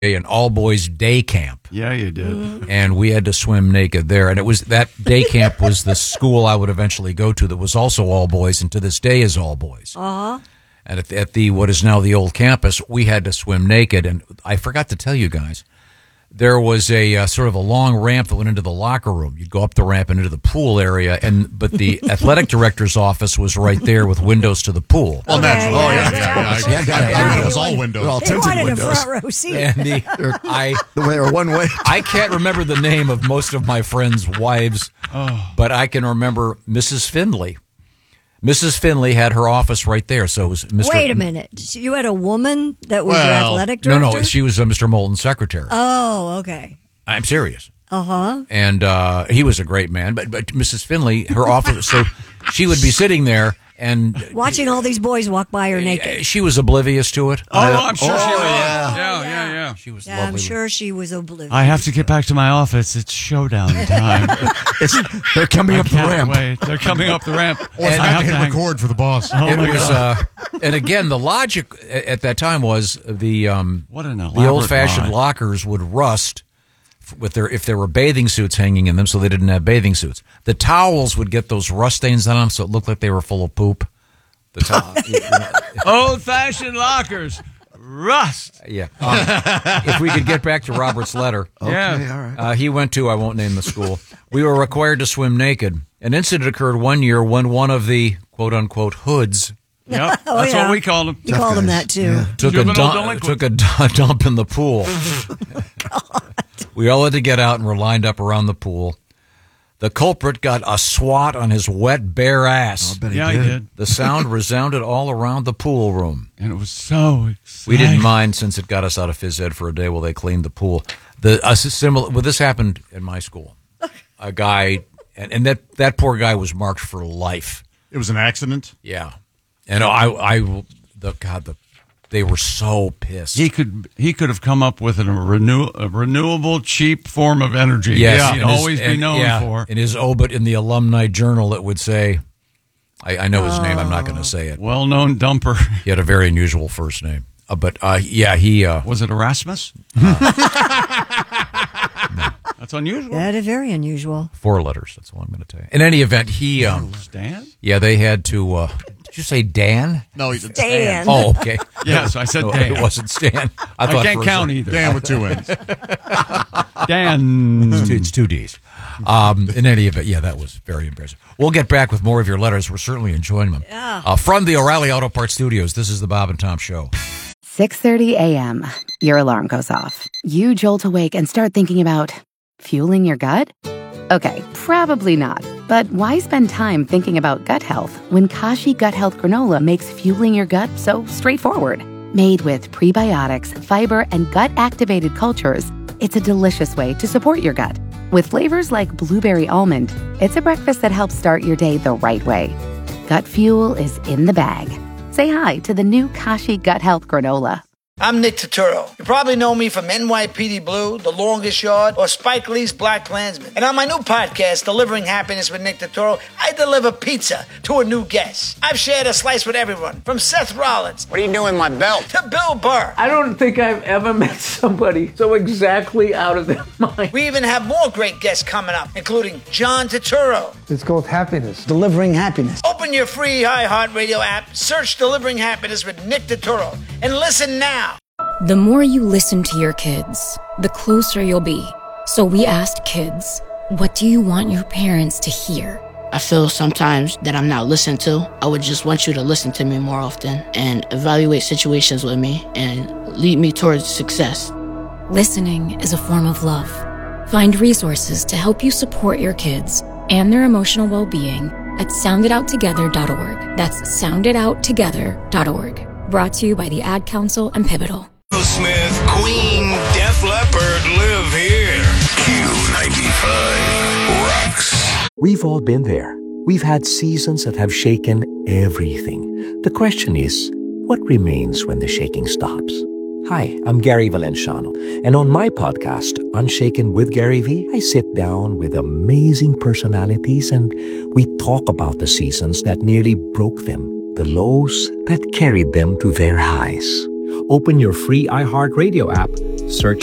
an all-boys day camp. Yeah, you did. And we had to swim naked there. And it was that day camp was the school I would eventually go to that was also all boys, and to this day is all boys. Uh-huh. And at the what is now the old campus, we had to swim naked. And I forgot to tell you guys, there was a sort of a long ramp that went into the locker room. You'd go up the ramp and into the pool area, but the athletic director's office was right there with windows to the pool. Well, naturally. It was all windows. All tinted windows. A front row seat. And the way or one way. I can't remember the name of most of my friends' wives, but I can remember Mrs. Findlay. Mrs. Findlay had her office right there, so it was Mr. Wait a minute. You had a woman that was your athletic director? No, she was Mr. Moulton's secretary. Oh, okay. I'm serious. Uh-huh. And he was a great man, but Mrs. Findlay, her office, so she would be sitting there and watching all these boys walk by her naked. She was oblivious to it. I'm sure she was. Yeah. She was lovely. I'm sure she was oblivious. I have to get back to my office. It's showdown time. They're coming up the ramp. Wait. They're coming up the ramp. I have to hit record for the boss. It was, and again, the logic at that time was the old-fashioned lockers would rust if there were bathing suits hanging in them, so they didn't have bathing suits. The towels would get those rust stains on them, so it looked like they were full of poop. Old-fashioned lockers. Rust. Yeah. If we could get back to Robert's letter. Okay, all right. He went to, I won't name the school. We were required to swim naked. An incident occurred one year when one of the quote-unquote hoods. Yep, that's what we called them. We called them that, too. Took a dump in the pool. We all had to get out and were lined up around the pool. The culprit got a swat on his wet, bare ass. I'll bet he did. The sound resounded all around the pool room. And it was so exciting. We didn't mind since it got us out of phys ed for a day while they cleaned the pool. This happened in my school. A guy, and that poor guy was marked for life. It was an accident? Yeah. And they were so pissed. He could have come up with a renewable, cheap form of energy. Yes, he'd always be known for. In his obit in the alumni journal, it would say, I know his name. I'm not going to say it. Well-known dumper. He had a very unusual first name. He was it Erasmus? That's unusual. That is very unusual. 4 letters. That's all I'm going to tell you. In any event, he Stan? Yeah, they had to. Did you say Dan? No, he said Stan. Oh, okay. Yes, I said No, Dan. It wasn't Stan. I can't count either. Dan with 2 N's. Dan. It's 2 D's. In any event, that was very impressive. We'll get back with more of your letters. We're certainly enjoying them. Yeah. From the O'Reilly Auto Parts Studios, this is the Bob and Tom Show. 6:30 a.m. Your alarm goes off. You jolt awake and start thinking about fueling your gut? Okay, probably not. But why spend time thinking about gut health when Kashi Gut Health Granola makes fueling your gut so straightforward? Made with prebiotics, fiber, and gut-activated cultures, it's a delicious way to support your gut. With flavors like blueberry almond, it's a breakfast that helps start your day the right way. Gut fuel is in the bag. Say hi to the new Kashi Gut Health Granola. I'm Nick Turturro. You probably know me from NYPD Blue, The Longest Yard, or Spike Lee's Black Klansman. And on my new podcast, Delivering Happiness with Nick Turturro, I deliver pizza to a new guest. I've shared a slice with everyone, from Seth Rollins. What are you doing with my belt? To Bill Burr. I don't think I've ever met somebody so exactly out of their mind. We even have more great guests coming up, including John Turturro. It's called happiness. Delivering happiness. Open your free iHeartRadio app, search Delivering Happiness with Nick Turturro, and listen now. The more you listen to your kids, the closer you'll be. So we asked kids, what do you want your parents to hear? I feel sometimes that I'm not listened to. I would just want you to listen to me more often and evaluate situations with me and lead me towards success. Listening is a form of love. Find resources to help you support your kids and their emotional well-being at sounditouttogether.org. That's sounditouttogether.org. Brought to you by the Ad Council and Pivotal. Smith, Queen, Def Leppard live here. Q95 rocks. We've all been there. We've had seasons that have shaken everything. The question is, what remains when the shaking stops? Hi, I'm Gary Valenciano, and on my podcast, Unshaken with Gary V, I sit down with amazing personalities and we talk about the seasons that nearly broke them, the lows that carried them to their highs. Open your free iHeartRadio app Search